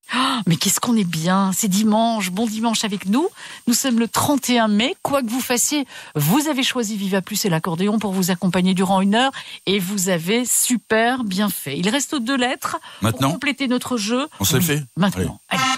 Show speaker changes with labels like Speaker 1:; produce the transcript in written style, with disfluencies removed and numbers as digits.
Speaker 1: Oh, mais qu'est-ce qu'on est bien, c'est dimanche, bon dimanche avec nous. Nous sommes le 31 mai, quoi que vous fassiez, vous avez choisi Viva Plus et l'accordéon pour vous accompagner durant 1 heure et vous avez super bien fait. Il reste 2 lettres
Speaker 2: maintenant
Speaker 1: pour compléter notre jeu.
Speaker 2: On se le fait
Speaker 1: Maintenant. Allez.